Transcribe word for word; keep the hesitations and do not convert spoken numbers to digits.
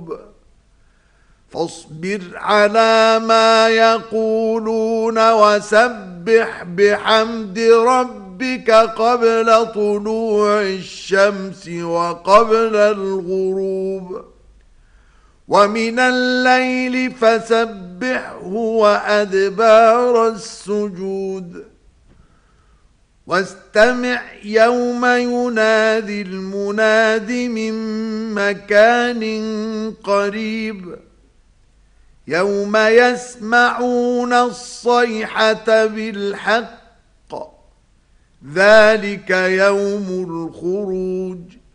الغروب فاصبر على ما يقولون وسبح بحمد ربك قبل طلوع الشمس وقبل الغروب ومن الليل فسبحه وأدبار السجود واستمع يوم ينادي المناد من مكان قريب يوم يسمعون الصيحة بالحق ذلك يوم الخروج